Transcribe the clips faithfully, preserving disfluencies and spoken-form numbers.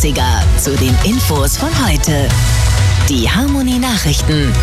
achtziger zu den Infos von heute. Die Harmony Nachrichten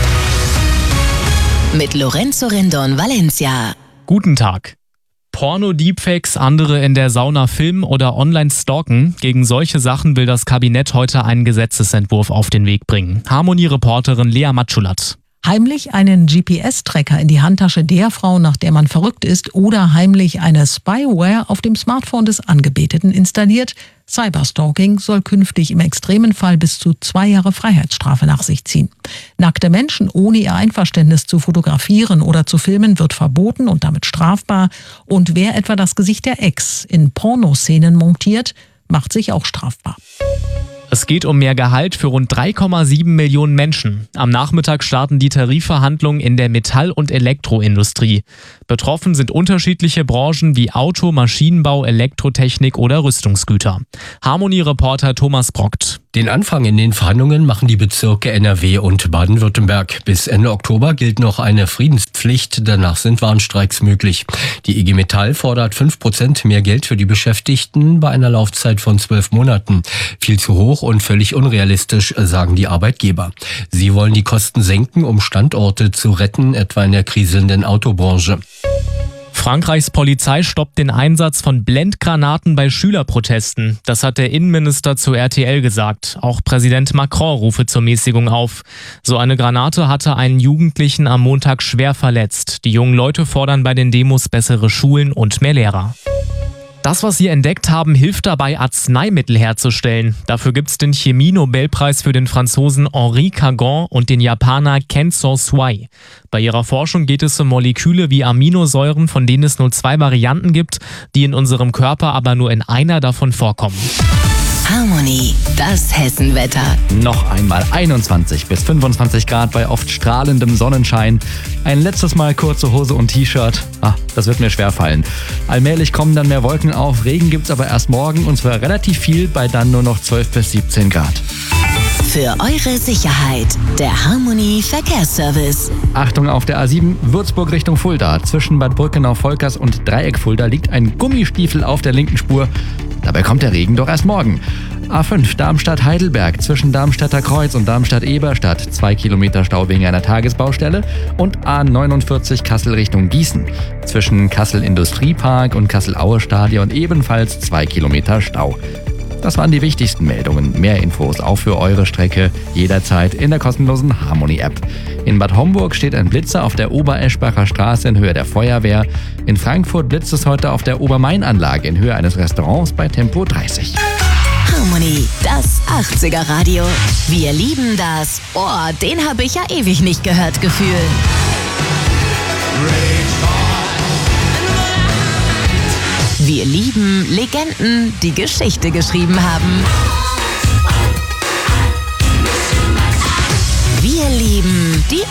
mit Lorenzo Rendon Valencia. Guten Tag. Porno-Deepfakes, andere in der Sauna filmen oder online stalken. Gegen solche Sachen will das Kabinett heute einen Gesetzesentwurf auf den Weg bringen. Harmony-Reporterin Lea Matschulat. Heimlich einen G P S-Tracker in die Handtasche der Frau, nach der man verrückt ist, oder heimlich eine Spyware auf dem Smartphone des Angebeteten installiert. Cyberstalking soll künftig im extremen Fall bis zu zwei Jahre Freiheitsstrafe nach sich ziehen. Nackte Menschen ohne ihr Einverständnis zu fotografieren oder zu filmen wird verboten und damit strafbar. Und wer etwa das Gesicht der Ex in Pornoszenen montiert, macht sich auch strafbar. Es geht um mehr Gehalt für rund drei Komma sieben Millionen Menschen. Am Nachmittag starten die Tarifverhandlungen in der Metall- und Elektroindustrie. Betroffen sind unterschiedliche Branchen wie Auto, Maschinenbau, Elektrotechnik oder Rüstungsgüter. Harmony-Reporter Thomas Brockt. Den Anfang in den Verhandlungen machen die Bezirke N R W und Baden-Württemberg. Bis Ende Oktober gilt noch eine Friedenspflicht, danach sind Warnstreiks möglich. Die I G Metall fordert fünf Prozent mehr Geld für die Beschäftigten bei einer Laufzeit von zwölf Monaten. Viel zu hoch und völlig unrealistisch, sagen die Arbeitgeber. Sie wollen die Kosten senken, um Standorte zu retten, etwa in der kriselnden Autobranche. Frankreichs Polizei stoppt den Einsatz von Blendgranaten bei Schülerprotesten. Das hat der Innenminister zu R T L gesagt. Auch Präsident Macron rufe zur Mäßigung auf. So eine Granate hatte einen Jugendlichen am Montag schwer verletzt. Die jungen Leute fordern bei den Demos bessere Schulen und mehr Lehrer. Das, was sie entdeckt haben, hilft dabei, Arzneimittel herzustellen. Dafür gibt es den Chemie-Nobelpreis für den Franzosen Henri Cagon und den Japaner Ken Soswai. Bei ihrer Forschung geht es um Moleküle wie Aminosäuren, von denen es nur zwei Varianten gibt, die in unserem Körper aber nur in einer davon vorkommen. Harmony, das Hessenwetter. Noch einmal einundzwanzig bis fünfundzwanzig Grad bei oft strahlendem Sonnenschein. Ein letztes Mal kurze Hose und T-Shirt. Ah, das wird mir schwer fallen. Allmählich kommen dann mehr Wolken auf. Regen gibt's aber erst morgen und zwar relativ viel bei dann nur noch zwölf bis siebzehn Grad. Für eure Sicherheit, der Harmony Verkehrsservice. Achtung auf der A sieben, Würzburg Richtung Fulda. Zwischen Bad Brückenau-Volkers und Dreieck Fulda liegt ein Gummistiefel auf der linken Spur. Dabei kommt der Regen doch erst morgen. A fünf, Darmstadt-Heidelberg, zwischen Darmstädter Kreuz und Darmstadt-Eberstadt, zwei Kilometer Stau wegen einer Tagesbaustelle. Und A neunundvierzig, Kassel Richtung Gießen, zwischen Kassel-Industriepark und Kassel-Aue-Stadion ebenfalls zwei Kilometer Stau. Das waren die wichtigsten Meldungen. Mehr Infos auch für eure Strecke jederzeit in der kostenlosen Harmony-App. In Bad Homburg steht ein Blitzer auf der Obereschbacher Straße in Höhe der Feuerwehr. In Frankfurt blitzt es heute auf der Obermain-Anlage in Höhe eines Restaurants bei Tempo dreißig. Harmony, das achtziger Radio. Wir lieben das. Oh, den habe ich ja ewig nicht gehört, Gefühl. Wir lieben Legenden, die Geschichte geschrieben haben.